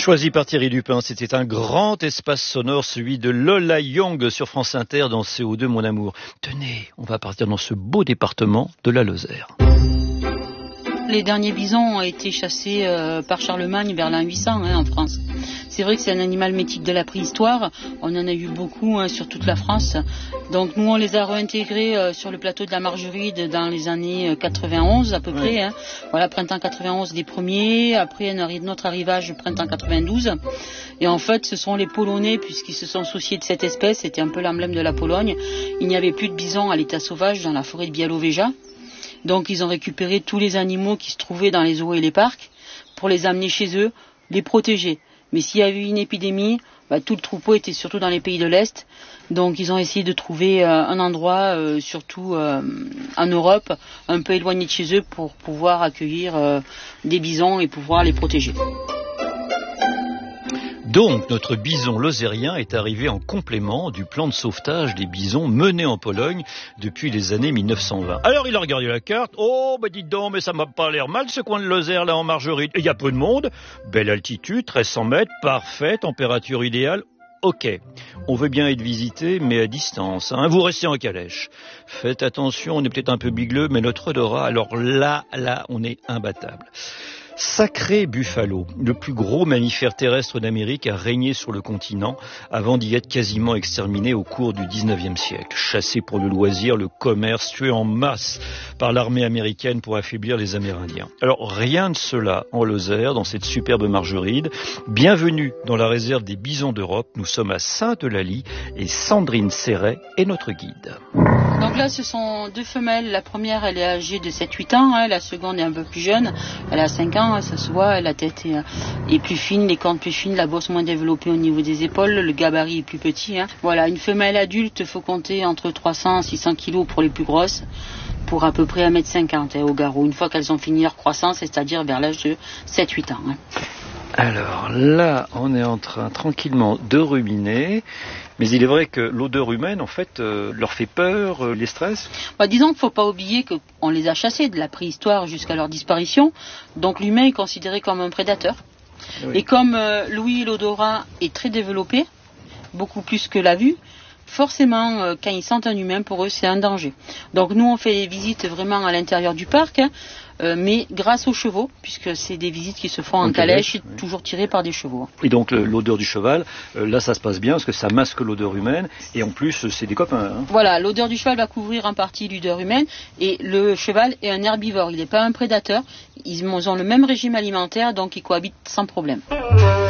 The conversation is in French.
Choisi par Thierry Dupin, c'était un grand espace sonore, celui de Lola Young sur France Inter dans CO2 Mon Amour. Tenez, on va partir dans ce beau département de la Lozère. Les derniers bisons ont été chassés par Charlemagne vers l'an 800 en France. C'est vrai que c'est un animal mythique de la préhistoire. On en a eu beaucoup sur toute la France. Donc nous, on les a réintégrés sur le plateau de la Margeride dans les années 91 à peu près. Voilà, printemps 91 les premiers. Après, notre arrivage printemps 92. Et en fait, ce sont les Polonais, puisqu'ils se sont souciés de cette espèce. C'était un peu l'emblème de la Pologne. Il n'y avait plus de bisons à l'état sauvage dans la forêt de Białowieża. Donc ils ont récupéré tous les animaux qui se trouvaient dans les zoos et les parcs pour les amener chez eux, les protéger. Mais s'il y avait eu une épidémie, tout le troupeau était surtout dans les pays de l'Est. Donc ils ont essayé de trouver un endroit, surtout en Europe, un peu éloigné de chez eux pour pouvoir accueillir des bisons et pouvoir les protéger. Donc, notre bison lozérien est arrivé en complément du plan de sauvetage des bisons mené en Pologne depuis les années 1920. Alors, il a regardé la carte. Oh, dites donc, mais ça m'a pas l'air mal ce coin de Lozère, là, en Margeride. Il y a peu de monde, belle altitude, 1300 mètres, parfait, température idéale. Ok, on veut bien être visité, mais à distance. Vous restez en calèche. Faites attention, on est peut-être un peu bigleux, mais notre odorat, alors là, on est imbattable. Sacré buffalo, le plus gros mammifère terrestre d'Amérique, a régné sur le continent avant d'y être quasiment exterminé au cours du 19e siècle. Chassé pour le loisir, le commerce, tué en masse par l'armée américaine pour affaiblir les Amérindiens. Alors rien de cela en Lozère, dans cette superbe Margeride. Bienvenue dans la réserve des bisons d'Europe. Nous sommes à Sainte-Eulalie et Sandrine Serret est notre guide. Donc là, ce sont deux femelles. La première, elle est âgée de 7-8 ans. La seconde est un peu plus jeune. Elle a 5 ans, ça se voit. La tête est plus fine, les cornes plus fines, la bosse moins développée au niveau des épaules. Le gabarit est plus petit. Voilà, une femelle adulte, il faut compter entre 300 et 600 kilos pour les plus grosses, pour à peu près 1m50 au garrot. Une fois qu'elles ont fini leur croissance, c'est-à-dire vers l'âge de 7-8 ans. Alors là, on est en train tranquillement de ruminer. Mais il est vrai que l'odeur humaine, en fait, leur fait peur, les stresse. Disons qu'il ne faut pas oublier qu'on les a chassés de la préhistoire jusqu'à leur disparition. Donc l'humain est considéré comme un prédateur. Oui. Et comme l'ouïe et l'odorat est très développé, beaucoup plus que la vue, forcément, quand ils sentent un humain, pour eux, c'est un danger. Donc nous, on fait des visites vraiment à l'intérieur du parc, mais grâce aux chevaux, puisque c'est des visites qui se font en calèche, oui. Toujours tirées par des chevaux. Et donc l'odeur du cheval, là ça se passe bien, parce que ça masque l'odeur humaine, et en plus c'est des copains. Voilà, l'odeur du cheval va couvrir en partie l'odeur humaine, et le cheval est un herbivore, il n'est pas un prédateur, ils ont le même régime alimentaire, donc ils cohabitent sans problème.